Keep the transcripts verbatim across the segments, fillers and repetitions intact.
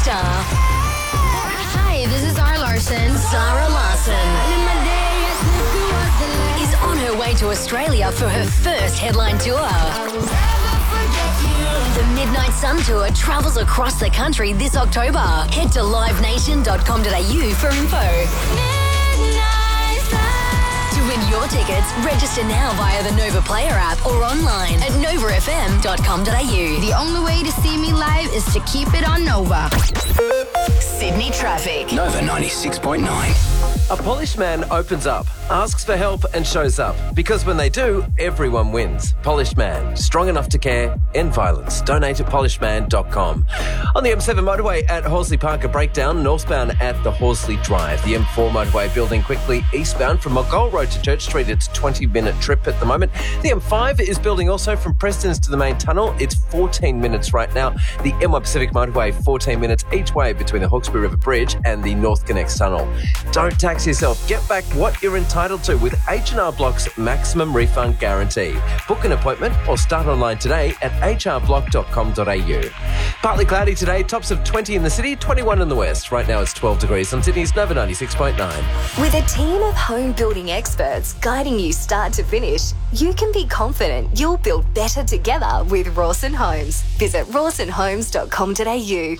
Star. Hi, this is Zara Larson. Zara Larson is on her way to Australia for her first headline tour. The Midnight Sun Tour travels across the country this October. Head to live nation dot com dot a u for info. To win your tickets, register now via the Nova Player app or online at nova f m dot com dot a u. The only way to see me live is to keep it on Nova. Sydney traffic. Nova ninety-six point nine. A polished man opens up, asks for help and shows up. Because when they do, everyone wins. Polished Man. Strong enough to care, end violence. Donate at polished man dot com. On the M seven motorway at Horsley Park, a breakdown northbound at the Horsley Drive. The M four motorway building quickly eastbound from Mulgall Road to Church Street. It's a twenty-minute trip at the moment. The M five is building also from Prestons to the main tunnel. It's fourteen minutes right now. The M one Pacific motorway, fourteen minutes each way between the Hawkesbury River Bridge and the North Connects tunnel. Don't tax yourself. Get back what you're entitled to with H and R Block's maximum refund guarantee. Book an appointment or start online today at h r block dot com dot a u. Partly cloudy today, tops of twenty in the city, twenty-one in the west. Right now it's twelve degrees on Sydney's Nova ninety-six point nine. With a team of home building experts guiding you start to finish, you can be confident you'll build better together with Rawson Homes. Visit rawson homes dot com dot a u.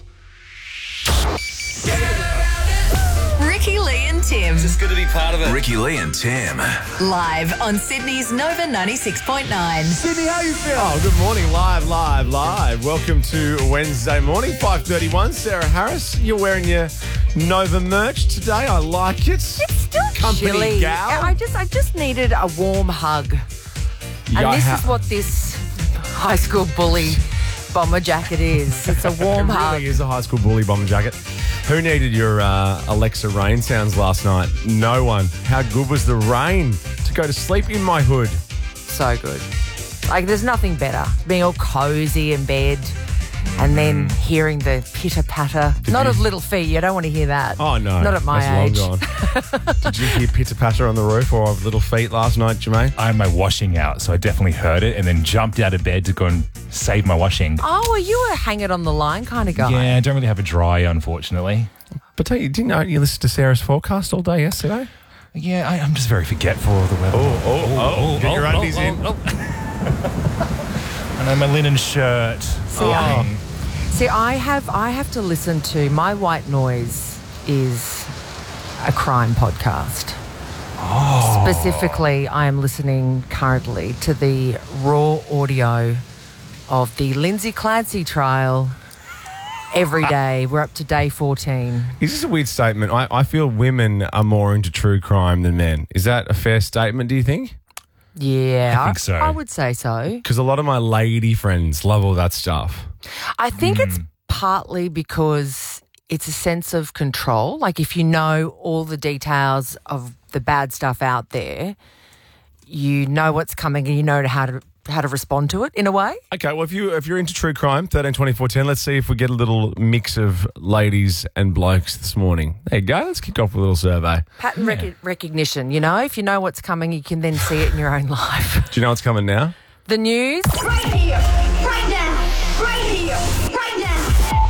Ricky Lee and Tim. It's just good to be part of it. Ricky Lee and Tim. Live on Sydney's Nova ninety-six point nine. Sydney, how you feel? Oh, good morning. Live, live, live. Welcome to Wednesday morning, five thirty-one. Sarah Harris, you're wearing your Nova merch today. I like it. It's still Company chilly. gal. I just, I just needed a warm hug. Yeah, and this ha- is what this high school bully bomber jacket is. It's a warm it hug. really is a high school bully bomber jacket. Who needed your uh, Alexa rain sounds last night? No one. How good was the rain to go to sleep in my hood? So good. Like, there's nothing better. Being all cozy in bed and then hearing the pitter-patter. Did Not you- of little feet. You don't want to hear that. Oh, no. Not at my That's age. long gone. Did you hear pitter-patter on the roof or of little feet last night, Jermaine? I had my washing out, so I definitely heard it and then jumped out of bed to go and save my washing. Oh, are you a hang it on the line kind of guy? Yeah, I don't really have a dry, unfortunately. But tell you, didn't know you listened to Sarah's forecast all day yesterday? Yeah, I, I'm just very forgetful of the weather. Oh, oh, oh. Get your undies in. I know my linen shirt. See, Oh. I, see, I have I have to listen to My White Noise is a crime podcast. Oh. Specifically, I am listening currently to the raw audio of the Lindsay Clancy trial. Every day. We're up to day fourteen. Is this a weird statement? I, I feel women are more into true crime than men. Is that a fair statement, do you think? Yeah, I think so. I would say so. Because a lot of my lady friends love all that stuff. I think it's partly because it's a sense of control. Like, if you know all the details of the bad stuff out there, you know what's coming and you know how to how to respond to it in a way. Okay, well, if, you, if you're into true crime, thirteen twenty-four ten, let's see if we get a little mix of ladies and blokes this morning. There you go. Let's kick off with a little survey. Pattern rec- recognition, you know, if you know what's coming, you can then see it in your own life. Do you know what's coming now? The news. Right here, right now, right here, right now.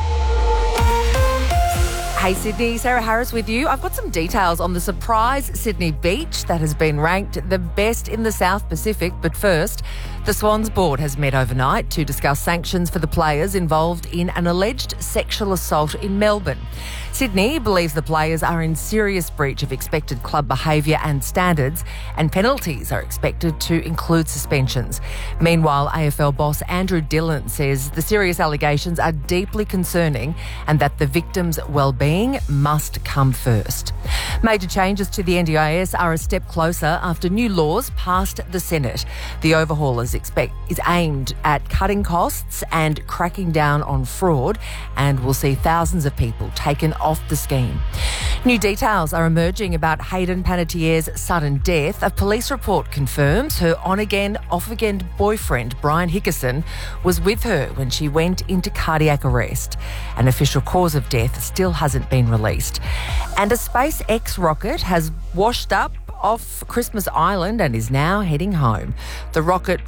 Hey Sydney, Sarah Harris with you. I've got some details on the surprise Sydney beach that has been ranked the best in the South Pacific. But first, the Swans board has met overnight to discuss sanctions for the players involved in an alleged sexual assault in Melbourne. Sydney believes the players are in serious breach of expected club behaviour and standards, and penalties are expected to include suspensions. Meanwhile, A F L boss Andrew Dillon says the serious allegations are deeply concerning and that the victims' well-being must come first. Major changes to the N D I S are a step closer after new laws passed the Senate. The overhaul is, expect, is aimed at cutting costs and cracking down on fraud, and will see thousands of people taken off the scheme. New details are emerging about Hayden Panettiere's sudden death. A police report confirms her on-again, off-again boyfriend, Brian Hickerson, was with her when she went into cardiac arrest. An official cause of death still hasn't been released. And a SpaceX rocket has washed up off Christmas Island and is now heading home. The rocket